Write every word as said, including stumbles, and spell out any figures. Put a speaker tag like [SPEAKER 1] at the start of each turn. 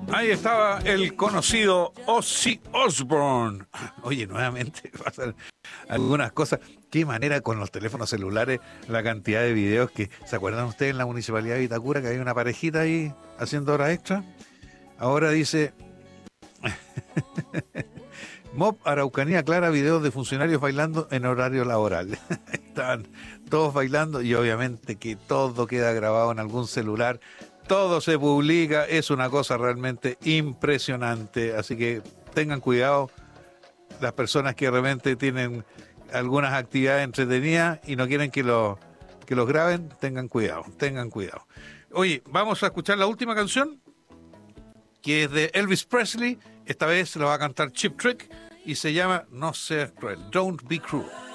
[SPEAKER 1] Ahí estaba el conocido Ozzy Osbourne. Oye, nuevamente pasan algunas cosas. Qué manera con los teléfonos celulares, la cantidad de videos que... ¿Se acuerdan ustedes en la Municipalidad de Vitacura que hay una parejita ahí haciendo horas extra? Ahora dice... M O P Araucanía aclara videos de funcionarios bailando en horario laboral. Estaban todos bailando y obviamente que todo queda grabado en algún celular. Todo se publica, es una cosa realmente impresionante. Así que tengan cuidado las personas que realmente tienen algunas actividades entretenidas y no quieren que, lo, que los graben. Tengan cuidado, tengan cuidado. Oye, vamos a escuchar la última canción, que es de Elvis Presley. Esta vez la va a cantar Cheap Trick y se llama No Seas Cruel, Don't Be Cruel.